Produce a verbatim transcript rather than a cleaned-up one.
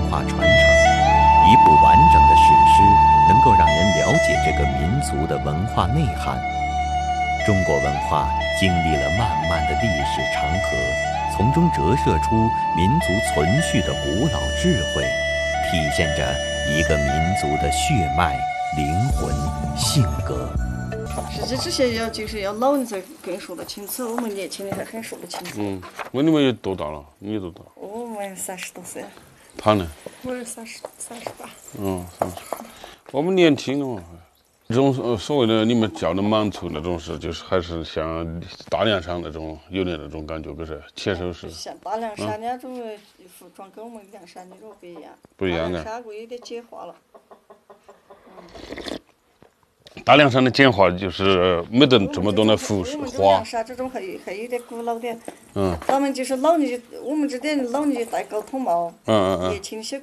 化传承。一部完整的史诗能够让人了解这个民族的文化内涵。中国文化经历了漫漫的历史长河，从中折射出民族存续的古老智慧，体现着一个民族的血脉、灵魂、性格。 是这这些要就是要老人才更说得清楚，我们年轻人还很说不清楚。 嗯，那你们有多大了？你多大？ 我们三十多岁了。 他呢？ 我是三十三十八。 嗯，三十。我们年轻了嘛。这种呃所谓的你们叫的满族那种是，就是还是像大凉山那种有点那种感觉，可是切手是。 像大凉山那种服装跟我们凉山那种不一样。 不一样的。 大凉山我有点简化了。 嗯。大凉山的简化就是没得这么多的服饰花。 凉山这种还还有点古老点。 嗯。 咱们就是老年，我们这点老年戴高筒帽。 嗯嗯嗯。 年轻些